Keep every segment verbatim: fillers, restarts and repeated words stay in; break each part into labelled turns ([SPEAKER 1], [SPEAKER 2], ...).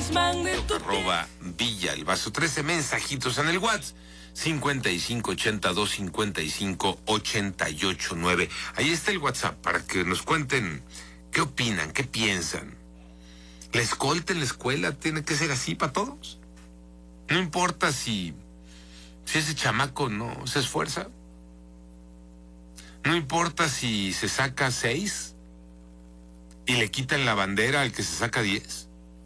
[SPEAKER 1] Arroba Villa el Vaso. trece mensajitos en el WhatsApp. cincuenta y cinco ochenta y dos cincuenta y cinco ochenta y ocho nueve. Ahí está el WhatsApp para que nos cuenten qué opinan, qué piensan. ¿La escolta en la escuela tiene que ser así para todos? No importa si, si ese chamaco no se esfuerza. No importa si se saca seis y le quitan la bandera al que se saca diez.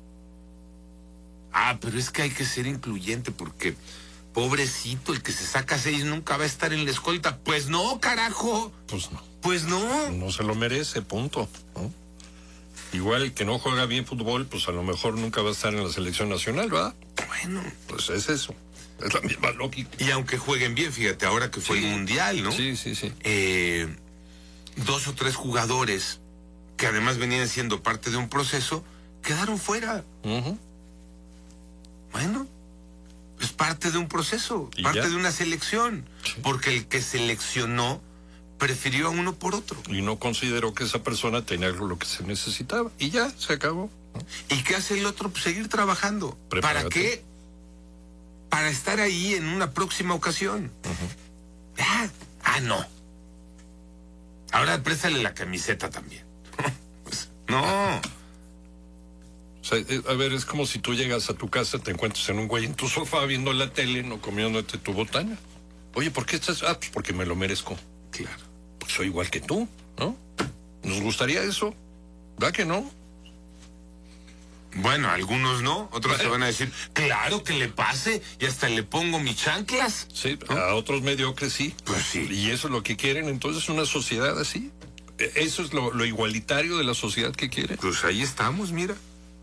[SPEAKER 1] Ah, pero es que hay que ser incluyente porque pobrecito, el que se saca seis nunca va a estar en la escolta. Pues no, carajo.
[SPEAKER 2] Pues no.
[SPEAKER 1] Pues no.
[SPEAKER 2] No se lo merece, punto, ¿no? Igual el que no juega bien fútbol, pues a lo mejor nunca va a estar en la selección nacional, ¿verdad?
[SPEAKER 1] Bueno.
[SPEAKER 2] Pues es eso. Es la misma lógica.
[SPEAKER 1] Y aunque jueguen bien, fíjate, ahora que fue
[SPEAKER 2] sí.
[SPEAKER 1] el Mundial, ¿no?
[SPEAKER 2] Sí, sí, sí.
[SPEAKER 1] Eh, dos o tres jugadores que además venían siendo parte de un proceso, quedaron fuera.
[SPEAKER 2] Uh-huh.
[SPEAKER 1] Bueno, es parte de un proceso, parte
[SPEAKER 2] ya?
[SPEAKER 1] de una selección,
[SPEAKER 2] sí.
[SPEAKER 1] porque el que seleccionó prefirió a uno por otro.
[SPEAKER 2] Y no consideró que esa persona tenía lo que se necesitaba. Y ya, se acabó, ¿no?
[SPEAKER 1] ¿Y qué hace el otro? Pues seguir trabajando.
[SPEAKER 2] Prepárate.
[SPEAKER 1] ¿Para qué? Para estar ahí en una próxima ocasión.
[SPEAKER 2] Uh-huh.
[SPEAKER 1] Ah, ah, no. Ahora préstale la camiseta también. No.
[SPEAKER 2] O sea, a ver, es como si tú llegas a tu casa, te encuentras en un güey en tu sofá viendo la tele, no comiéndote tu botana. Oye, ¿por qué estás? Ah, pues porque me lo merezco.
[SPEAKER 1] Claro.
[SPEAKER 2] Pues soy igual que tú, ¿no? ¿Nos gustaría eso? ¿Verdad que no?
[SPEAKER 1] Bueno, algunos no, otros se van a decir, claro que le pase y hasta le pongo mis chanclas.
[SPEAKER 2] Sí,
[SPEAKER 1] ¿no?
[SPEAKER 2] A otros mediocres sí.
[SPEAKER 1] Pues sí.
[SPEAKER 2] Y eso es lo que quieren, entonces una sociedad así. Eso es lo, lo igualitario de la sociedad que quiere.
[SPEAKER 1] Pues ahí estamos, mira.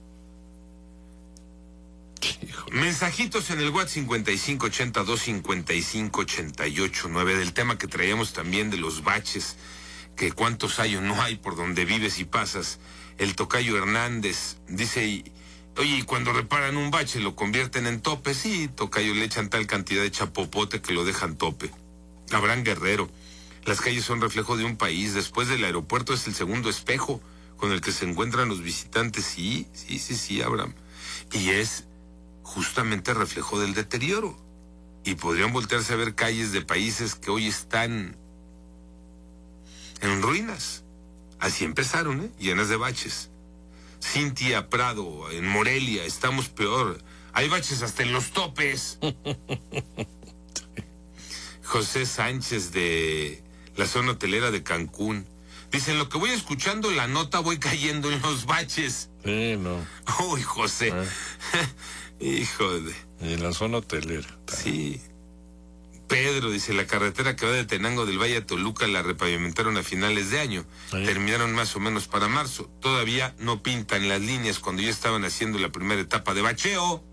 [SPEAKER 2] Híjole.
[SPEAKER 1] Mensajitos en el WhatsApp cincuenta y cinco ochenta y dos cincuenta y cinco ochenta y ocho nueve del tema que traíamos también de los baches, que cuántos hay o no hay por donde vives y pasas. El tocayo Hernández dice, y, oye, y cuando reparan un bache lo convierten en tope. Sí, tocayo, le echan tal cantidad de chapopote que lo dejan tope. Abraham Guerrero, las calles son reflejo de un país. Después del aeropuerto es el segundo espejo con el que se encuentran los visitantes. Sí, sí, sí, sí, Abraham. Y es justamente reflejo del deterioro. Y podrían voltearse a ver calles de países que hoy están en ruinas. Así empezaron, ¿eh? Llenas de baches. Cintia Prado, en Morelia, estamos peor. Hay baches hasta en los topes. José Sánchez, de la zona hotelera de Cancún. Dice, en lo que voy escuchando la nota voy cayendo en los baches.
[SPEAKER 2] Sí, no.
[SPEAKER 1] Uy, José.
[SPEAKER 2] Ah.
[SPEAKER 1] Hijo de...
[SPEAKER 2] Y en la zona hotelera.
[SPEAKER 1] Sí. Pedro dice, la carretera que va de Tenango del Valle a Toluca la repavimentaron a finales de año.
[SPEAKER 2] Sí.
[SPEAKER 1] Terminaron más o menos para marzo. Todavía no pintan las líneas cuando ya estaban haciendo la primera etapa de bacheo.